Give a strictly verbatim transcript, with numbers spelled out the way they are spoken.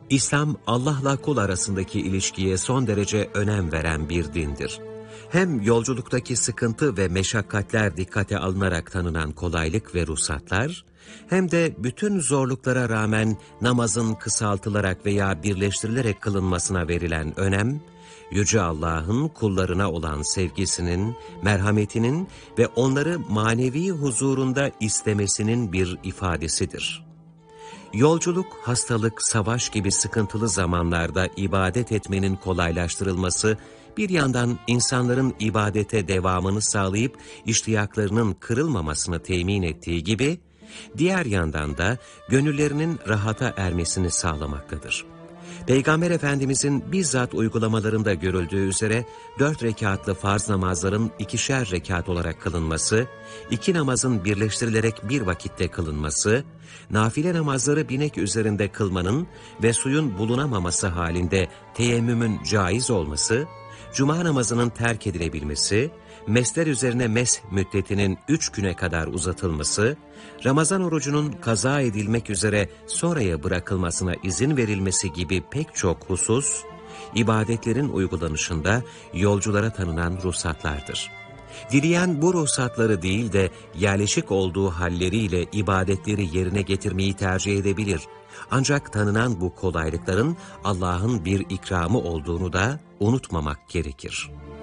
İslam, Allah'la kul arasındaki ilişkiye son derece önem veren bir dindir. Hem yolculuktaki sıkıntı ve meşakkatler dikkate alınarak tanınan kolaylık ve ruhsatlar, hem de bütün zorluklara rağmen namazın kısaltılarak veya birleştirilerek kılınmasına verilen önem, Yüce Allah'ın kullarına olan sevgisinin, merhametinin ve onları manevi huzurunda istemesinin bir ifadesidir. Yolculuk, hastalık, savaş gibi sıkıntılı zamanlarda ibadet etmenin kolaylaştırılması, bir yandan insanların ibadete devamını sağlayıp iştiyaklarının kırılmamasını temin ettiği gibi, diğer yandan da gönüllerinin rahata ermesini sağlamaktadır. Peygamber Efendimizin bizzat uygulamalarında görüldüğü üzere dört rekatlı farz namazların ikişer rekat olarak kılınması, iki namazın birleştirilerek bir vakitte kılınması, nafile namazları binek üzerinde kılmanın ve suyun bulunamaması halinde teyemmümün caiz olması, cuma namazının terk edilebilmesi, mesler üzerine mesh müddetinin üç güne kadar uzatılması, Ramazan orucunun kaza edilmek üzere sonraya bırakılmasına izin verilmesi gibi pek çok husus, ibadetlerin uygulanışında yolculara tanınan ruhsatlardır. Dileyen bu ruhsatları değil de yerleşik olduğu halleriyle ibadetleri yerine getirmeyi tercih edebilir. Ancak tanınan bu kolaylıkların Allah'ın bir ikramı olduğunu da unutmamak gerekir.